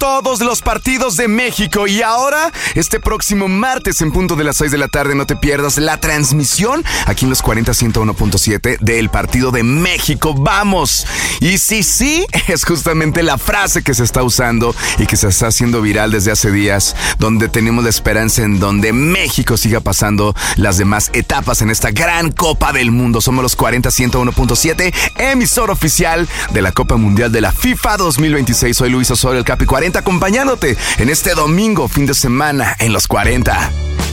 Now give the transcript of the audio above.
todos los partidos de México. Y ahora, este próximo martes en punto de las 6 de la tarde, no te pierdas la transmisión aquí en los 40-101.7 del partido de México. ¡Vamos! Y sí, es justamente la frase que se está usando y que se está haciendo viral desde hace días, donde tenemos la esperanza en donde México siga pasando las demás etapas en esta gran Copa del Mundo. Somos los 40-101.7, emisor oficial de la Copa Mundial de la FIFA 2026. Soy Luis Osorio, el Capi 40, acompañándote en este domingo, fin de semana, en los 40.